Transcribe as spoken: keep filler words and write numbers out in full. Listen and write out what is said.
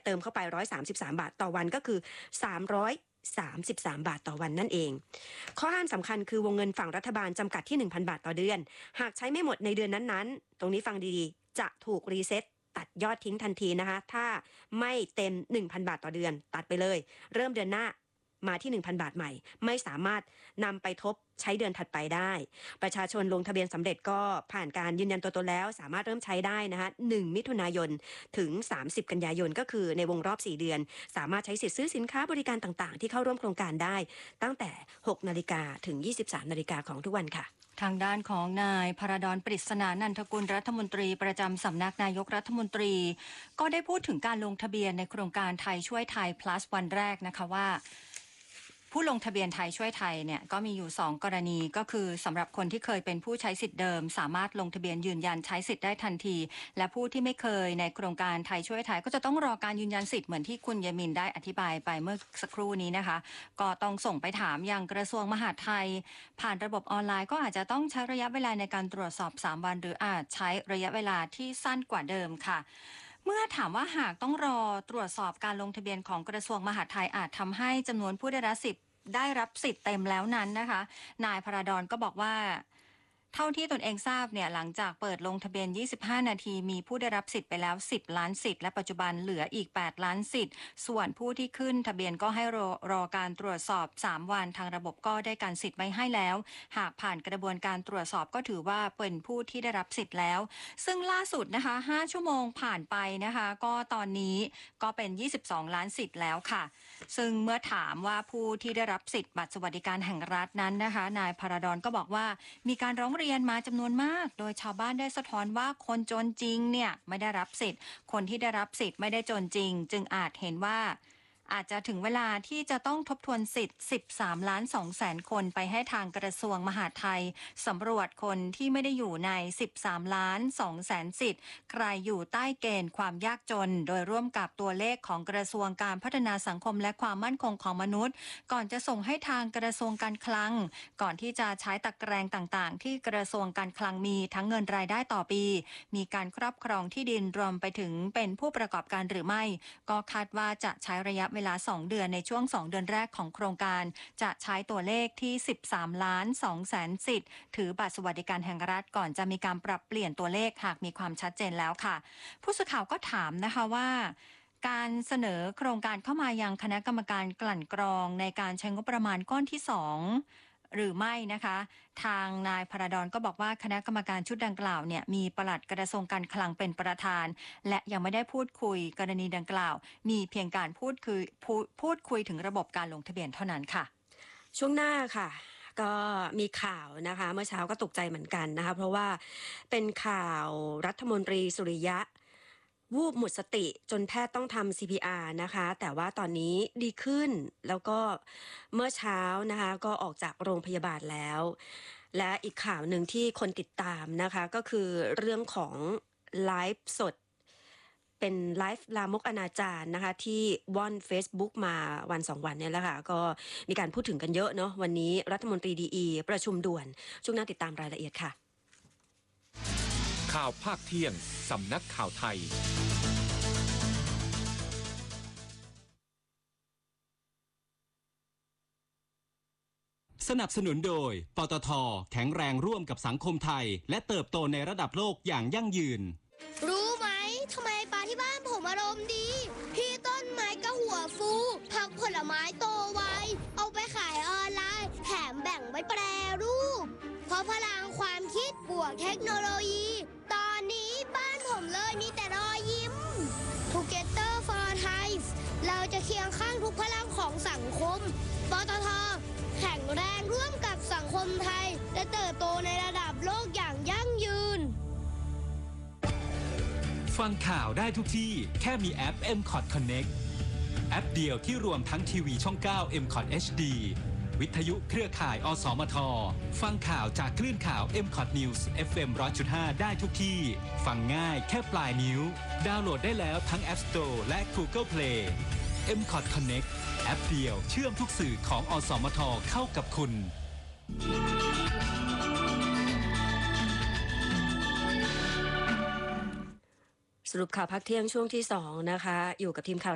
ติมเข้าไปหนึ่งร้อยสามสิบสามบาทต่อวันก็คือสามร้อยสามสิบสามบาทต่อวันนั่นเองข้อห้ามสำคัญคือวงเงินฝั่งรัฐบาลจำกัดที่ หนึ่งพัน บาทต่อเดือนหากใช้ไม่หมดในเดือนนั้นๆตรงนี้ฟังดีๆจะถูกรีเซ็ตตัดยอดทิ้งทันทีนะคะถ้าไม่เต็ม หนึ่งพัน บาทต่อเดือนตัดไปเลยเริ่มเดือนหน้ามาที่ หนึ่งพัน บาทใหม่ไม่สามารถนำไปทบใช้เดือนถัดไปได้ประชาชนลงทะเบียนสำเร็จก็ผ่านการยืนยันตัวตนแล้วสามารถเริ่มใช้ได้นะคะหนึ่งมิถุนายนถึงสามสิบกันยายนก็คือในวงรอบสี่เดือนสามารถใช้สิทธิ์ซื้อสินค้าบริการต่างๆที่เข้าร่วมโครงการได้ตั้งแต่ หกนาฬิกาถึง ยี่สิบสามนาฬิกาของทุกวันค่ะทางด้านของนายพระดอน ปริศนานันทกุลรัฐมนตรีประจำสำนักนายกรัฐมนตรีก็ได้พูดถึงการลงทะเบียนในโครงการไทยช่วยไทย plus วันแรกนะคะว่าผู้ลงทะเบียนไทยช่วยไทยเนี่ยก็มีอยู่สองกรณีก็คือสำหรับคนที่เคยเป็นผู้ใช้สิทธิ์เดิมสามารถลงทะเบียนยืนยันใช้สิทธิ์ได้ทันทีและผู้ที่ไม่เคยในโครงการไทยช่วยไทยก็จะต้องรอการยืนยันสิทธิ์เหมือนที่คุณยมินได้อธิบายไปเมื่อสักครู่นี้นะคะก็ต้องส่งไปถามยังกระทรวงมหาดไทยผ่านระบบออนไลน์ก็อาจจะต้องใช้ระยะเวลาในการตรวจสอบสามวันหรืออาจใช้ระยะเวลาที่สั้นกว่าเดิมค่ะเมื่อถามว่าหากต้องรอตรวจสอบการลงทะเบียนของกระทรวงมหาดไทยอาจทำให้จำนวนผู้ได้รับสิทธิ์ได้รับสิทธิ์เต็มแล้วนั้นนะคะนายพระดอนก็บอกว่าเท่าที่ตนเองทราบเนี่ยหลังจากเปิดลงทะเบียนยี่สิบห้านาทีมีผู้ได้รับสิทธิ์ไปแล้วสิบล้านสิทธิ์และปัจจุบันเหลืออีกแปดล้านสิทธิ์ส่วนผู้ที่ขึ้นทะเบียนก็ให้รอรอการตรวจสอบสามวันทางระบบก็ได้การสิทธิ์ไว้ให้แล้วหากผ่านกระบวนการตรวจสอบก็ถือว่าเป็นผู้ที่ได้รับสิทธิ์แล้วซึ่งล่าสุดนะคะห้าชั่วโมงผ่านไปนะคะก็ตอนนี้ก็เป็นยี่สิบสองล้านสิทธิ์แล้วค่ะซึ่งเมื่อถามว่าผู้ที่ได้รับสิทธิ์บัตรสวัสดิการแห่งรัฐนั้นนะคะนายพระดอนก็บอกว่ามีการร้องเรียนมาจำนวนมากโดยชาวบ้านได้สะท้อนว่าคนจนจริงเนี่ยไม่ได้รับสิทธิ์คนที่ได้รับสิทธิ์ไม่ได้จนจริงจึงอาจเห็นว่าอาจจะถึงเวลาที่จะต้องทบทวนสิทธิ์สิบสามล้านสองแสนคนไปให้ทางกระทรวงมหาดไทยสำรวจคนที่ไม่ได้อยู่ในสิบสามล้านสองแสนสิทธิ์ใครอยู่ใต้เกณฑ์ความยากจนโดยร่วมกับตัวเลขของกระทรวงการพัฒนาสังคมและความมั่นคงของมนุษย์ก่อนจะส่งให้ทางกระทรวงการคลังก่อนที่จะใช้ตะแกรงต่างๆที่กระทรวงการคลังมีทั้งเงินรายได้ต่อปีมีการครอบครองที่ดินรวมไปถึงเป็นผู้ประกอบการหรือไม่ก็คาดว่าจะใช้ระยะเวลาสองเดือนในช่วงสองเดือนแรกของโครงการจะใช้ตัวเลขที่สิบสามล้านสองแสนสิทธิ์ถือบัตรสวัสดิการแห่งรัฐก่อนจะมีการปรับเปลี่ยนตัวเลขหากมีความชัดเจนแล้วค่ะผู้สื่อข่าวก็ถามนะคะว่าการเสนอโครงการเข้ามายังคณะกรรมการกลั่นกรองในการใช้งบประมาณก้อนที่สองหรือไม่นะคะทางนายพระดอนก็บอกว่าคณะกรรมการชุดดังกล่าวเนี่ยมีปลัดกระทรวงการคลังเป็นประธานและยังไม่ได้พูดคุยกรณีดังกล่าวมีเพียงการพูดคุยพูดพูดคุยถึงระบบการลงทะเบียนเท่านั้นค่ะช่วงหน้าค่ะก็มีข่าวนะคะเมื่อเช้าก็ตกใจเหมือนกันนะคะเพราะว่าเป็นข่าวรัฐมนตรีสุริยะวูบหมดสติจนแพทย์ต้องทำ ซี พี อาร์ นะคะแต่ว่าตอนนี้ดีขึ้นแล้วก็เมื่อเช้านะคะก็ออกจากโรงพยาบาลแล้วและอีกข่าวหนึ่งที่คนติดตามนะคะก็คือเรื่องของไลฟ์สดเป็นไลฟ์ลามกอนาจารนะคะที่ว่อน Facebook มาวันสองวันเนี่ยแหละค่ะก็มีการพูดถึงกันเยอะเนาะวันนี้รัฐมนตรีดีอีประชุมด่วนช่วงหน้าติดตามรายละเอียดค่ะข่าวภาคเที่ยงสำนักข่าวไทยสนับสนุนโดยปตท.แข็งแรงร่วมกับสังคมไทยและเติบโตในระดับโลกอย่างยั่งยืนรู้ไหมทำไมปลาที่บ้านผมอารมณ์ดีพี่ต้นไม้ก็หัวฟูผักผลไม้โตไวเอาไปขายออนไลน์แถมแบ่งไว้แปรรูปเพราะพลังความคิดบวกเทคโนโลยีตอนนี้บ้านผมเลยมีแต่รอยยิ้ม Together for Thai เราจะเคียงข้างทุกพลังของสังคมปตท.แข็งแรงร่วมกับสังคมไทยและเติบโตในระดับโลกอย่างยั่งยืนฟังข่าวได้ทุกที่แค่มีแอป เอ็ม คอท Connect แอปเดียวที่รวมทั้งทีวีช่อง เก้า เอ็ม คอท เอช ดี วิทยุเครือข่ายอสมทฟังข่าวจากคลื่นข่าว เอ็ม คอท News เอฟ เอ็ม หนึ่งร้อยจุดห้า ได้ทุกที่ฟังง่ายแค่ปลายนิ้วดาวน์โหลดได้แล้วทั้ง App Store และ Google Play เอ็ม คอท Connect แอปเดียวเชื่อมทุกสื่อของอสมทเข้ากับคุณสรุปข่าวพักเที่ยงช่วงที่สองนะคะอยู่กับทีมข่าว